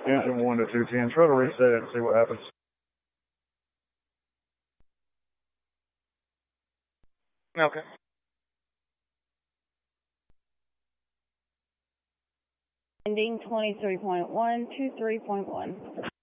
engine 1 to 210. Try to reset it and see what happens. Okay. Ending 23.1, 23.1.